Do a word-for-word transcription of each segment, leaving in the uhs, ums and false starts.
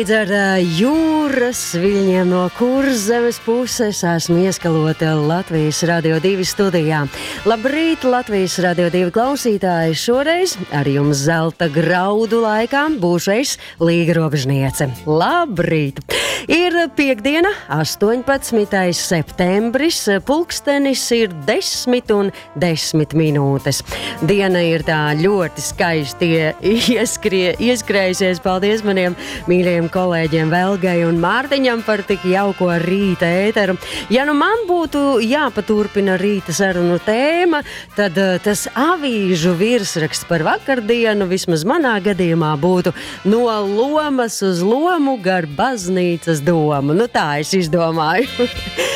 līdz ar jūras viļņiem no Kurzemes puses esmu ieskalota Latvijas Radio divi studijā. Labrīt, Latvijas Radio divi klausītāji! Šoreiz ar jums zelta graudu laikā būšu es, Līga Robežniece. Labrīt! Ir piekdiena, astoņpadsmitais septembris, pulkstenis ir desmit un desmit minūtes. Diena ir tā ļoti skaisti ieskrie, ieskrējusies. Paldies maniem mīļajiem kolēģiem Velgai un Mārtiņam par tik jauko rīta ēteru. Ja nu man būtu jāpaturpina rīta sarunu tēma, tad uh, tas avīžu virsraksts par vakardienu, vismaz manā gadījumā, būtu no lomas uz lomu gar baznīcas domu. Nu tā es izdomāju.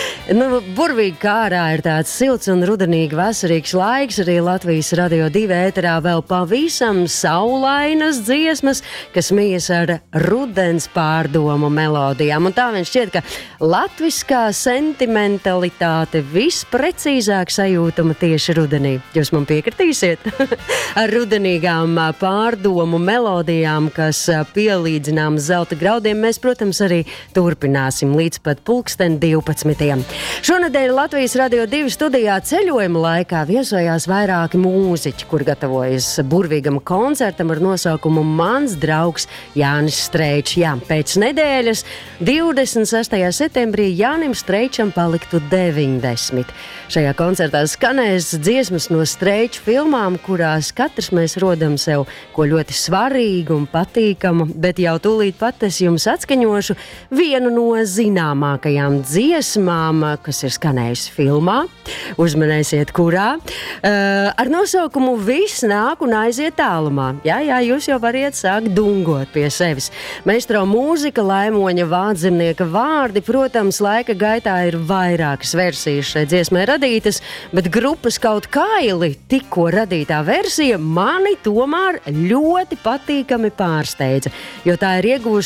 Nu, burvīgi kārā ir tāds silts un rudenīgi vasarīgs laiks, arī Latvijas Radio divi ēterā vēl pavisam saulainas dziesmas, kas mijas ar rudens pārdomu melodijām. Un tā vien šķiet, ka latviskā sentimentalitāte visprecīzāk sajūtama tieši rudenī. Jūs man piekritīsiet? Ar rudenīgām pārdomu melodijām, kas pielīdzinām zelta graudiem, mēs, protams, arī turpināsim līdz pat pulksten divpadsmitiem. Šonedēļ Latvijas Radio divi studijā ceļojuma laikā viesojās vairāki mūziķi, kur gatavojas burvīgam koncertam ar nosaukumu Mans draugs Jānis Streičs. Jā, pēc nedēļas, divdesmit sestajā septembrī, Jānim Streičam paliktu deviņdesmit. Šajā koncertā skanēs dziesmas no Streiča filmām, kurās katrs mēs rodam sev ko ļoti svarīgu un patīkamu, bet jau tūlīt pat es jums atskaņošu vienu no zināmākajām dziesmām, kas ir skanējusi filmā. Uzmanēsiet, kurā. Uh, ar nosaukumu Viss nāk un aiziet tālumā. Jā, jā, jūs jau variet sākt dungot pie sevis. Meistro mūzika, Laimoņa Vātzemnieka vārdi, protams, laika gaitā ir vairākas versijas šai dziesmai radītas, bet grupas Kaut kaili tikko radītā versija mani tomēr ļoti patīkami pārsteidza, jo tā ir iegūst